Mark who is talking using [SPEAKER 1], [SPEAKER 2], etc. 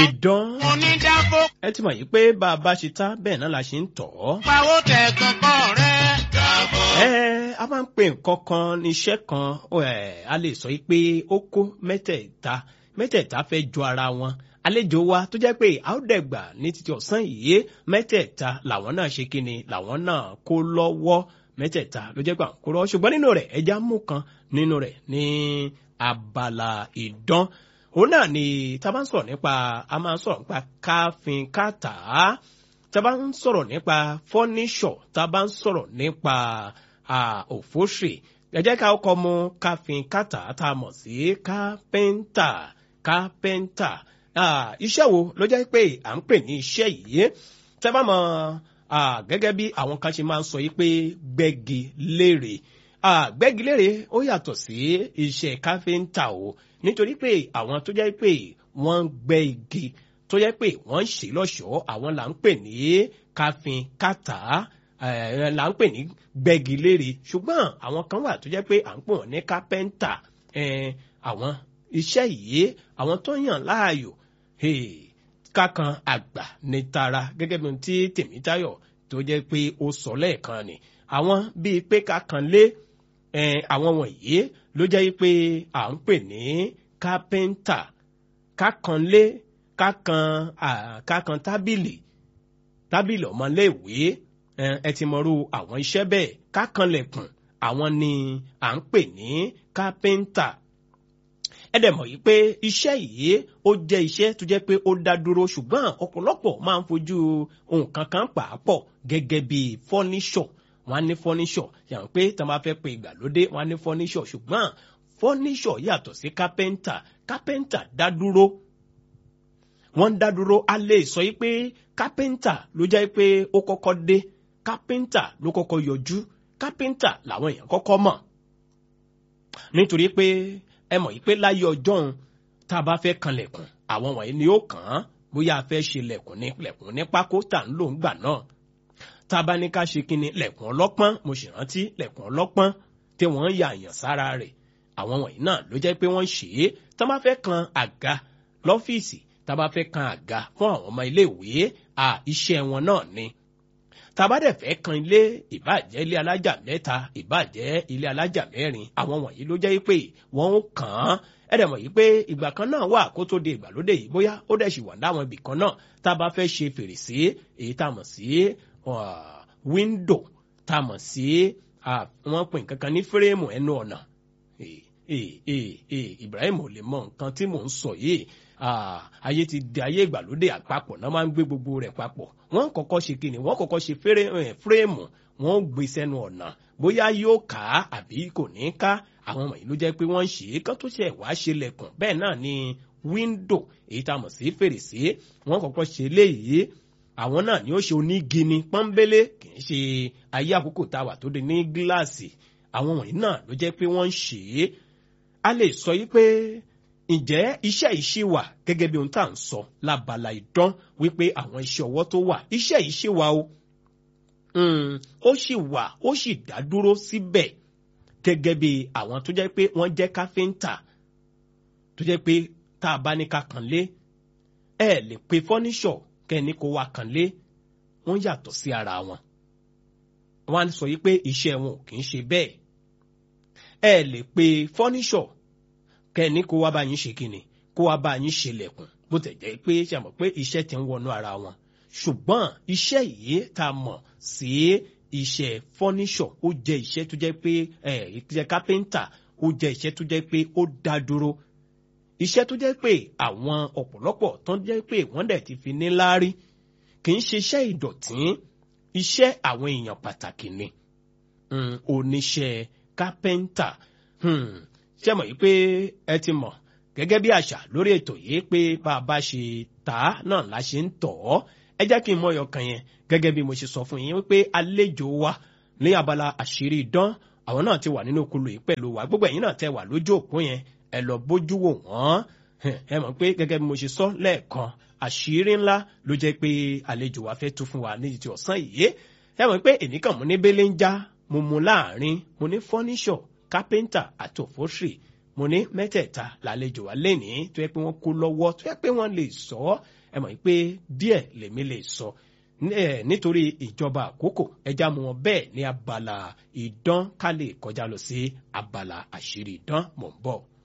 [SPEAKER 1] ìdán.
[SPEAKER 2] onídàbò.
[SPEAKER 1] ẹ ti mọ̀ yìí pé bá a bá ṣe tá bẹ́ẹ̀ náà la ṣe ń tọ̀ ọ́.
[SPEAKER 2] pawó tẹ̀ kọ̀kọ́ rẹ̀. dàbò.
[SPEAKER 1] A máa ń pè nǹkan kan níṣẹ́ kan a lè sọ pé ó kó mẹ́tẹ̀ẹ̀ta fẹ́ jọ ara wọn. Àlejò wa tó jẹ́ pé a ó dẹ̀gbà ní títí ọ̀sán yìí mẹ́tẹ̀ẹ̀ta làwọn náà ṣe kíni làwọn náà kó lọ́wọ́ mẹ́tẹ̀ẹ̀ta ló jẹ́ pé à ń kó lọ́wọ́ ṣùgbọ́n nínú rẹ̀ ẹja mú kan nínú rẹ̀ ní abala ìdán. Òun náà ni tá a bá ń sọ̀rọ̀ nípa a máa ń sọ̀rọ̀ nípa káfíń kátà tá a bá ń sọ̀rọ̀ nípa fọ́níṣọ̀ tá a bá ń sọ̀rọ̀ nípa òfóṣè ẹ jẹ́ ká kọ́ mú káfíń kátà tá a mọ̀ sí kápẹ́ńtà. Iṣẹ́ wo ló jẹ́ pé à ń pè ní iṣẹ́ yìí tẹ́ bá mọ̀ gẹ́gẹ́ bí àwọn kan ṣe máa ń sọ yìí pé gbẹ́gilére gbẹ́gilére ó yàtọ̀ sí iṣẹ́ káfíńtà o nítorí pé àwọn tó jẹ́ pé wọ́n ń gbẹ́ igi tó jẹ́ pé wọ́n ń ṣe lọ́ṣọ̀ọ́ àwọn là ń pè ní káfíńkátà là ń pè ní gbẹ́gilére ṣùgbọ́n àwọn kan wà tó jẹ́ pé à ń pè wọ́n ní kápẹ́ńtà àwọn iṣẹ́ yìí àwọn tó yàn láàyò kákan àgbà ní tara gẹ́gẹ́ bí ohun tí Tèmítáyọ̀ tó jẹ́ pé ó sọ lẹ́ẹ̀kan ni àwọn bíi pé kákan lé àwọn wọ̀nyí ló jẹ́ pé à ń pè ní kápẹ́ńtà kákan lé kákan tábìlì ọmọléèwé ẹ ti mọ̀rú àwọn iṣẹ́ bẹ́ẹ̀ kákan lẹ̀kùn àwọn ni à ń pè ní kápẹ́ńtà. Ẹ dẹ̀ mọ̀ yìí pé iṣẹ́ yìí ó jẹ́ iṣẹ́ tó jẹ́ pé ó dá dúró ṣùgbọ́n ọ̀pọ̀lọpọ̀ máa ń fojú nǹkan kan pàápọ̀ gẹ́gẹ́ bí fọ́níṣọ̀ wọ́n á ní fọ́níṣọ̀ yàrá pé tí wọ́n bá fẹ́ pe ìgbàlódé wọ́n á ní fọ́níṣọ̀ ṣùgbọ́n fọ́níṣọ̀ yàtọ̀ sí kápẹ́ńtà dá dúró wọ́n dá dúró a lè sọ yìí pé kápẹ́ńtà ló jẹ́ pé ó kọ́kọ́ dé kápẹ́ńtà ló kọ́kọ́ yọjú kápẹ́ńtà làwọn èèyàn kọ́kọ́ mọ̀ nítorí pé ẹ mọ̀ yìí pé láyé ọjọ́ òun tá a bá fẹ́ kan lẹ̀kùn àwọn wọ̀nyí ni ó kàn án bóyá a fẹ́ ṣe lẹ̀kùn ní pákó tà ń lò ń gbà náà tá a bá ní ká ṣe kíni lẹ̀kùn ọlọ́pọ́n mo sì rántí lẹ̀kùn ọlọ́pọ́n tí wọ́n ń ya àyàn sára rẹ̀ àwọn wọ̀nyí náà ló jẹ́ pé wọ́n ṣe é tá a bá fẹ́ kan àga lọ́fíìsì tá a bá fẹ́ kan àga fún àwọn ọmọ iléèwé iṣẹ́ wọn náà ni tàbá dẹ̀ fẹ́ kan ilé ìbàjẹ́ ilé alájà mẹ́ta ìbàjẹ́ ilé alájà mẹ́rin àwọn wọ̀nyí ló jẹ́ pé wọ́n ń kàn án ẹ dẹ̀ mọ̀ yìí pé ìgbà kan náà wà kó tó di ìgbàlódé yìí bóyá ó dẹ̀ sì wà láwọn ibì kan náà tá a bá fẹ́ ṣe fèrèsé èyí tá a mọ̀ sí wíńdò tá a mọ̀ sí wọ́n pè nǹkan kan ní fírèmù ẹnu ọ̀nà Ibrahim ò lè mọ nǹkan tí mò ń sọ yìí ayé ti di ayé ìgbàlódé àpapọ̀ náà máa ń gbé gbogbo rẹ̀ papọ̀ wọ́n kọ́kọ́ ṣe kíni wọ́n kọ́kọ́ ṣe fírèmù wọ́n gbé sẹ́nu ọ̀nà bóyá yóò ká àbí kò ní ká àwọn wọ̀nyí ló jẹ́ pé wọ́n ń ṣe é kán tó ṣe wá ṣe lẹ̀kùn bẹ́ẹ̀ náà ni wíńdò èyí tá a mọ̀ sí fèrèsé wọ́n kọ́kọ́ ṣe léyìí àwọn náà ni ó ṣe onígini pọ́nbélé kì í ṣe ayé àkókò tá a wà tó di ní gíláàsì àwọn wọ̀nyí náà ló jẹ́ pé wọ́n ń ṣe é a lè sọ yí pé ǹjẹ́ iṣẹ́ yìí ṣì wà gẹ́gẹ́ bí ohun tá à ń sọ lábala ìdán wípé àwọn iṣẹ́ ọwọ́ tó wà iṣẹ́ yìí ṣì wà o ó ṣì wà ó sì dá dúró síbẹ̀ gẹ́gẹ́ bí àwọn tó jẹ́ pé wọ́n jẹ́ káfíńtà tó jẹ́ pé tá a bá ní ká kàn lé ẹ lè pe fọ́níṣọ̀ kẹ́ni kó wá kàn lé wọ́n yàtọ̀ sí ara wọn wọ́n á sọ yìí pé iṣẹ́ wọn ò kì í ṣe bẹ́ẹ̀ ẹ lè pe fọ́níṣọ̀ kẹ́ni kó wá bá yín ṣe kíni kó wá bá yín ṣe lẹ̀kùn bó tẹ̀ jẹ́ pé ṣe mọ̀ pé iṣẹ́ ti ń wọnú ara wọn ṣùgbọ́n iṣẹ́ yìí tá a mọ̀ sí iṣẹ́ fọ́níṣọ̀ ó jẹ́ iṣẹ́ tó jẹ́ pé iṣẹ́ kápẹ́ńtà ó jẹ́ iṣẹ́ tó jẹ́ pé ó dá dúró iṣẹ́ tó jẹ́ pé àwọn ọ̀pọ̀lọpọ̀ tó jẹ́ pé wọ́n dẹ̀ ti fi ní láárí kì í ṣe iṣẹ́ ìdọ̀tí iṣẹ́ àwọn èèyàn pàtàkì ni oníṣẹ́ kápẹ́ńtà ṣé mọ̀ yìí pé ẹ ti mọ̀ gẹ́gẹ́ bí àṣà lórí ètò yìí pé bá a bá ṣe tà á náà la ṣe ń tọ̀ ọ́ ẹ jẹ́ kí n mọ ọyọ kan yẹn gẹ́gẹ́ bí mo ṣe sọ fún yín wípé àlejò wa ní abala àṣírí idán àwọn náà ti wà nínú okulu yìí pẹ̀lú wa gbogbo ẹ̀yin náà tẹ́ wà lójú òpó yẹn ẹ lọ bójú wò wọ́n ẹ mọ̀ pé gẹ́gẹ́ bí mo ṣe sọ lẹ́ẹ̀kan àṣírí ńlá ló jẹ́ pé àlejò wa fẹ́ tú fún wa ní ti ọ̀sán yìí ẹ mọ̀ pé èmi kàn mú ní bẹ́lẹ́ ń já mo mú láàrin mo ní fọ́níṣọ̀ kápẹ́ńtà àti òfóṣì mo ní mẹ́tẹ̀ẹ̀ta lálejò wa lénìí tó yẹ pé wọ́n kó lọ́wọ́ tó yẹ pé wọ́n lè sọ ẹ mọ̀ pé díẹ̀ lèmi lè sọ nítorí ìjọba àkókò ẹja mú wọn bẹ́ẹ̀ ní abala ìdán ká lè kọjá lọ sí abala àṣírí ìdán mò ń bọ̀.